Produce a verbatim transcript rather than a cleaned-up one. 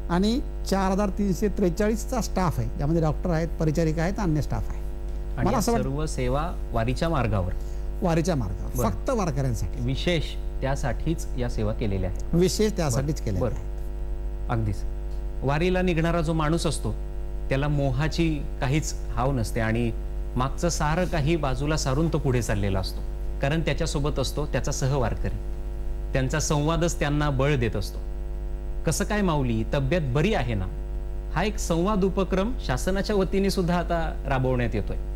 आणि चार हजार तीनशे त्रेचाळीसचा स्टाफ आहे, ज्यामध्ये डॉक्टर आहेत, परिचारिका आहेत, अन्य स्टाफ आहे. आणि मला या असं सर्व सेवा वारीच्या मार्गावर, वाटतं वारीच्या मार्गावर बरं. फक्त वारकऱ्यांसाठी, विशेष त्यासाठीच या सेवा केलेल्या आहेत. विशेष त्यासाठीच केले. बरं, अगदीच. वारीला निघणारा जो माणूस असतो त्याला मोहाची काहीच हाव नसते आणि मागचं सारं काही बाजूला सारून तो पुढे चाललेला असतो, कारण त्याच्यासोबत असतो त्याचा सहवारकरी. त्यांचा संवादच त्यांना बळ देत असतो. कसं काय माऊली, तब्येत बरी आहे ना? हा एक संवाद उपक्रम शासनाच्या वतीने सुद्धा आता राबवण्यात येतोय.